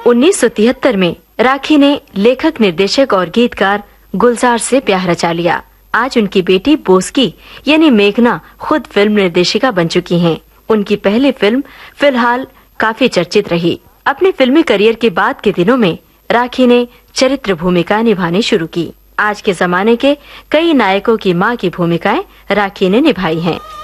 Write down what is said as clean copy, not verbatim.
1973 में राखी ने लेखक, निर्देशक और गीतकार गुलजार से ब्याह रचा लिया। आज उनकी बेटी बोस्की यानी मेघना खुद फिल्म निर्देशिका बन चुकी हैं। उनकी पहली फिल्म फिलहाल काफी चर्चित रही। अपने फिल्मी करियर के बाद के दिनों में राखी ने चरित्र भूमिका निभानी शुरू की। आज के जमाने के कई नायकों की मां की भूमिकाएं राखी ने निभाई हैं।